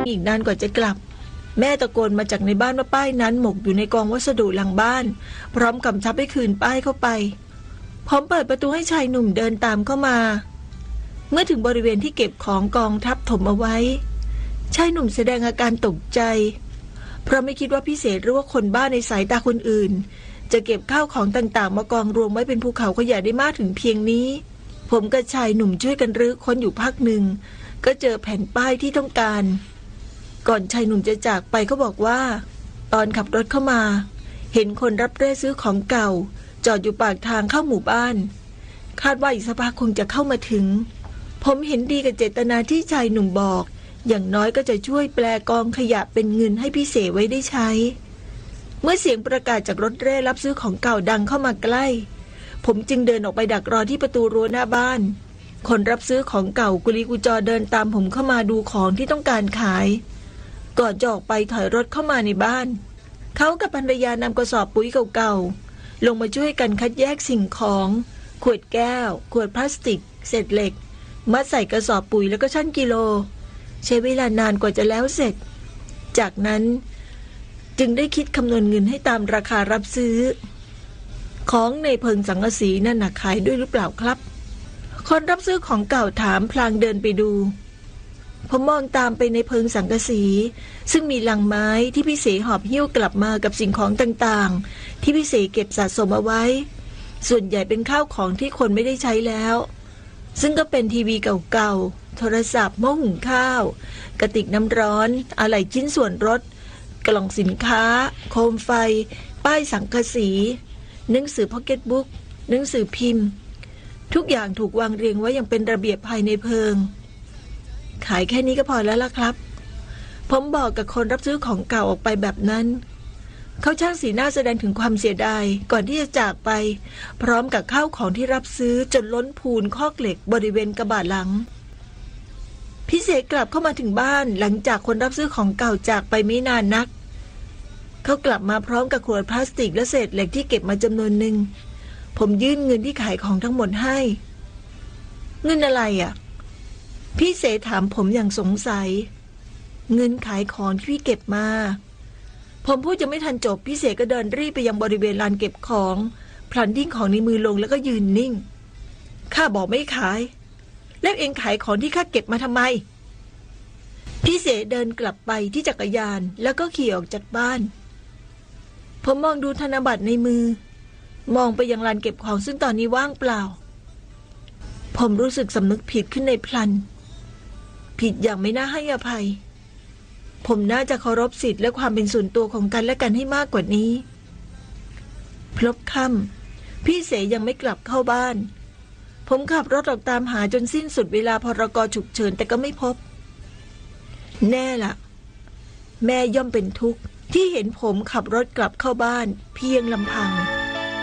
อีกนานกว่าจะกลับแม่ตะโกนมาจากในบ้านว่าป้ายนั้นหมกอยู่ในกองวัสดุหลังบ้านพร้อมกำชับให้คืนป้ายเข้าไปผมเปิดประตูให้ชายหนุ่มเดินตามเข้ามาเมื่อถึงบริเวณที่เก็บของกองทับถมเอาไว้ชายหนุ่มแสดงอาการตกใจเพราะไม่คิดว่าพิเศษหรือว่าคนบ้าในสายตาคนอื่นจะเก็บข้าวของต่างๆมากองรวมไว้เป็นภูเขาขยะได้มากถึงเพียงนี้ผมกับชายหนุ่มช่วยกันรื้อค้นอยู่พักหนึ่งก็เจอแผ่นป้ายที่ต้องการก่อนชายหนุ่มจะจากไปเขาบอกว่าตอนขับรถเข้ามาเห็นคนรับเร่ซื้อของเก่าจอดอยู่ปากทางเข้าหมู่บ้านคาดว่าอีกสักพักคงจะเข้ามาถึงผมเห็นดีกับเจตนาที่ชายหนุ่มบอกอย่างน้อยก็จะช่วยแปลกองขยะเป็นเงินให้พี่เสไว้ได้ใช้เมื่อเสียงประกาศจากรถเร่รับซื้อของเก่าดังเข้ามาใกล้ผมจึงเดินออกไปดักรอที่ประตูรั้วหน้าบ้านคนรับซื้อของเก่ากุลีกุจอเดินตามผมเข้ามาดูของที่ต้องการขายก่อนจะออกไปถอยรถเข้ามาในบ้านเขากับภรรยานำกระสอบปุ๋ยเก่าๆลงมาช่วยกันคัดแยกสิ่งของขวดแก้วขวดพลาสติกเศษเหล็กมัดใส่กระสอบปุ๋ยแล้วก็ชั่งกิโลใช้เวลานานกว่าจะแล้วเสร็จจากนั้นจึงได้คิดคำนวณเงินให้ตามราคารับซื้อของในเพิงสังกะสีนั่นน่ะขายด้วยหรือเปล่าครับคนรับซื้อของเก่าถามพลางเดินไปดูผมมองตามไปในเพิงสังกะสีซึ่งมีลังไม้ที่พี่เสหอบหิ้วกลับมากับสิ่งของต่างๆที่พี่เสเก็บสะสมเอาไว้ส่วนใหญ่เป็นข้าวของที่คนไม่ได้ใช้แล้วซึ่งก็เป็นทีวีเก่าๆโทรศัพท์หม้อหุงข้าวกระติกน้ำร้อนอะไหล่ชิ้นส่วนรถกล่องสินค้าโคมไฟป้ายสังกะสีหนังสือพ็อกเก็ตบุ๊กหนังสือพิมพ์ทุกอย่างถูกวางเรียงไว้อย่างเป็นระเบียบภายในเพิงขายแค่นี้ก็พอแล้วล่ะครับผมบอกกับคนรับซื้อของเก่าออกไปแบบนั้นเขาช่างสีหน้าแสดงถึงความเสียดายก่อนที่จะจากไปพร้อมกับข้าวของที่รับซื้อจนล้นพูนคอกเหล็กบริเวณกระบะหลังพี่เสกกลับเข้ามาถึงบ้านหลังจากคนรับซื้อของเก่าจากไปไม่นานนักเขากลับมาพร้อมกับขวดพลาสติกและเศษเหล็กที่เก็บมาจำนวนหนึ่งผมยื่นเงินที่ขายของทั้งหมดให้เงินอะไรอ่ะพี่เสถามผมอย่างสงสัยเงินขายของที่พี่เก็บมาผมพูดจะไม่ทันจบพี่เสก็เดินรีบไปยังบริเวณลานเก็บของพลันทิ้งของในมือลงแล้วก็ยืนนิ่งข้าบอกไม่ขายแล้วเองขายของที่ข้าเก็บมาทำไมพี่เสเดินกลับไปที่จักรยานแล้วก็ขี่ออกจากบ้านผมมองดูธนบัตรในมือมองไปยังลานเก็บของซึ่งตอนนี้ว่างเปล่าผมรู้สึกสำนึกผิดขึ้นในพลันผิดอย่างไม่น่าให้อภัยผมน่าจะเคารพสิทธิ์และความเป็นส่วนตัวของกันและกันให้มากกว่านี้พลบค่ำพี่เสยังไม่กลับเข้าบ้านผมขับรถออกตามหาจนสิ้นสุดเวลาพรก.ฉุกเฉินแต่ก็ไม่พบแน่ล่ะแม่ย่อมเป็นทุกข์ที่เห็นผมขับรถกลับเข้าบ้านเพียงลำพัง